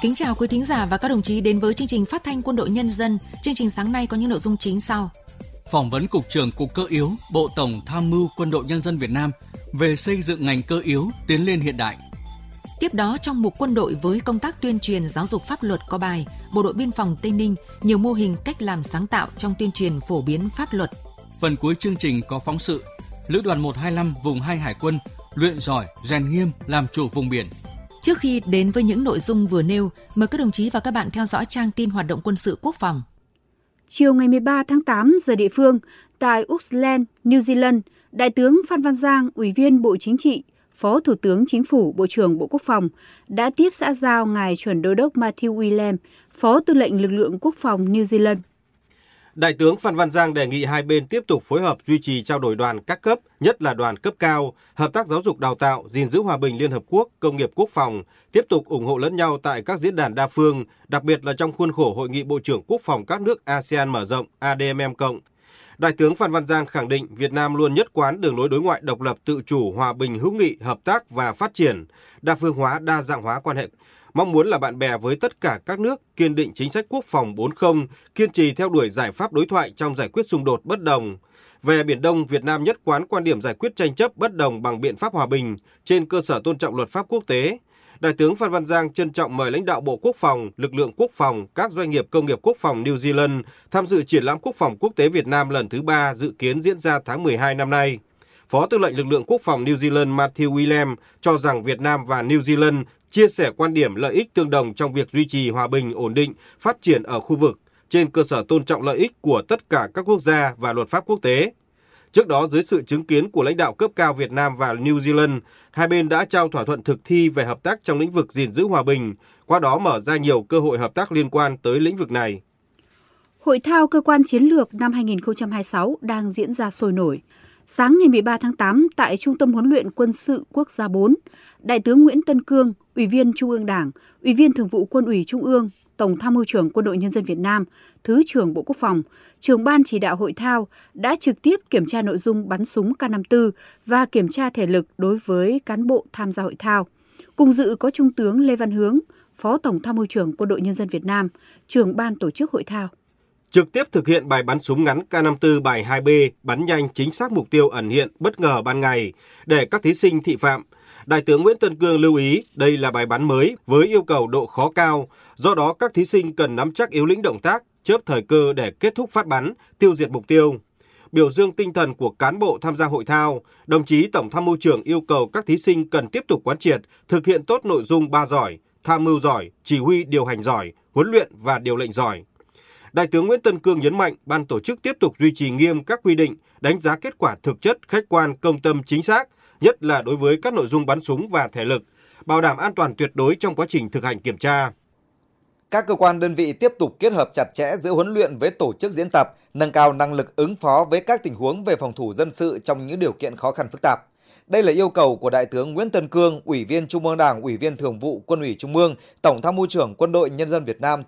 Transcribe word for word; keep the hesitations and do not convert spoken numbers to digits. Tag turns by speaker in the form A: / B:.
A: Kính chào quý thính giả và các đồng chí đến với chương trình phát thanh Quân đội Nhân dân. Chương trình sáng nay có những nội dung chính sau.
B: Phỏng vấn Cục trưởng Cục Cơ yếu, Bộ Tổng Tham mưu Quân đội Nhân dân Việt Nam về xây dựng ngành cơ yếu tiến lên hiện đại.
A: Tiếp đó, trong mục Quân đội với công tác tuyên truyền giáo dục pháp luật có bài Bộ đội Biên phòng Tây Ninh, nhiều mô hình cách làm sáng tạo trong tuyên truyền phổ biến pháp luật.
B: Phần cuối chương trình có phóng sự Lữ đoàn một hai lăm vùng hai Hải quân luyện giỏi, rèn nghiêm, làm chủ vùng biển.
A: Trước khi đến với những nội dung vừa nêu, mời các đồng chí và các bạn theo dõi trang tin hoạt động quân sự quốc phòng.
C: Chiều ngày mười ba tháng tám giờ địa phương, tại Auckland, New Zealand, Đại tướng Phan Văn Giang, Ủy viên Bộ Chính trị, Phó Thủ tướng Chính phủ, Bộ trưởng Bộ Quốc phòng, đã tiếp xã giao ngài Chuẩn Đô đốc Matthew William, Phó Tư lệnh Lực lượng Quốc phòng New Zealand.
D: Đại tướng Phan Văn Giang đề nghị hai bên tiếp tục phối hợp duy trì trao đổi đoàn các cấp, nhất là đoàn cấp cao, hợp tác giáo dục đào tạo, gìn giữ hòa bình Liên Hợp Quốc, công nghiệp quốc phòng, tiếp tục ủng hộ lẫn nhau tại các diễn đàn đa phương, đặc biệt là trong khuôn khổ Hội nghị Bộ trưởng Quốc phòng các nước a sê an mở rộng a đê em em cộng. Đại tướng Phan Văn Giang khẳng định Việt Nam luôn nhất quán đường lối đối ngoại độc lập, tự chủ, hòa bình, hữu nghị, hợp tác và phát triển, đa phương hóa, đa dạng hóa quan hệ. Mong muốn là bạn bè với tất cả các nước, kiên định chính sách quốc phòng bốn không, kiên trì theo đuổi giải pháp đối thoại trong giải quyết xung đột bất đồng. Về Biển Đông, Việt Nam nhất quán quan điểm giải quyết tranh chấp bất đồng bằng biện pháp hòa bình trên cơ sở tôn trọng luật pháp quốc tế. Đại tướng Phan Văn Giang trân trọng mời lãnh đạo Bộ Quốc phòng, lực lượng quốc phòng, các doanh nghiệp công nghiệp quốc phòng New Zealand tham dự triển lãm quốc phòng quốc tế Việt Nam lần thứ ba dự kiến diễn ra tháng mười hai năm nay. Phó Tư lệnh Lực lượng Quốc phòng New Zealand Matthew William cho rằng Việt Nam và New Zealand chia sẻ quan điểm lợi ích tương đồng trong việc duy trì hòa bình, ổn định, phát triển ở khu vực trên cơ sở tôn trọng lợi ích của tất cả các quốc gia và luật pháp quốc tế. Trước đó, dưới sự chứng kiến của lãnh đạo cấp cao Việt Nam và New Zealand, hai bên đã trao thỏa thuận thực thi về hợp tác trong lĩnh vực gìn giữ hòa bình, qua đó mở ra nhiều cơ hội hợp tác liên quan tới lĩnh vực này.
C: Hội thao Cơ quan Chiến lược năm hai không hai sáu đang diễn ra sôi nổi. Sáng ngày mười ba tháng tám, tại Trung tâm Huấn luyện Quân sự Quốc gia bốn, Đại tướng Nguyễn Tân Cương, Ủy viên Trung ương Đảng, Ủy viên Thường vụ Quân ủy Trung ương, Tổng Tham mưu trưởng Quân đội Nhân dân Việt Nam, Thứ trưởng Bộ Quốc phòng, trưởng ban chỉ đạo hội thao đã trực tiếp kiểm tra nội dung bắn súng K năm mươi tư và kiểm tra thể lực đối với cán bộ tham gia hội thao. Cùng dự có Trung tướng Lê Văn Hướng, Phó Tổng Tham mưu trưởng Quân đội Nhân dân Việt Nam, trưởng ban tổ chức hội thao.
D: Trực tiếp thực hiện bài bắn súng ngắn K năm mươi tư bài hai B, bắn nhanh chính xác mục tiêu ẩn hiện bất ngờ ban ngày để các thí sinh thị phạm. Đại tướng Nguyễn Tân Cương lưu ý đây là bài bắn mới với yêu cầu độ khó cao, do đó các thí sinh cần nắm chắc yếu lĩnh động tác, chớp thời cơ để kết thúc phát bắn, tiêu diệt mục tiêu. Biểu dương tinh thần của cán bộ tham gia hội thao, đồng chí Tổng Tham mưu trưởng yêu cầu các thí sinh cần tiếp tục quán triệt, thực hiện tốt nội dung ba giỏi, tham mưu giỏi, chỉ huy điều hành giỏi, huấn luyện và điều lệnh giỏi. Đại tướng Nguyễn Tân Cương nhấn mạnh ban tổ chức tiếp tục duy trì nghiêm các quy định, đánh giá kết quả thực chất, khách quan, công tâm, chính xác, nhất là đối với các nội dung bắn súng và thể lực, bảo đảm an toàn tuyệt đối trong quá trình thực hành kiểm tra.
E: Các cơ quan đơn vị tiếp tục kết hợp chặt chẽ giữa huấn luyện với tổ chức diễn tập, nâng cao năng lực ứng phó với các tình huống về phòng thủ dân sự trong những điều kiện khó khăn phức tạp. Đây là yêu cầu của Đại tướng Nguyễn Tân Cương, Ủy viên Trung ương Đảng, Ủy viên Thường vụ Quân ủy Trung ương, Tổng Tham mưu trưởng Quân đội Nhân dân Việt Nam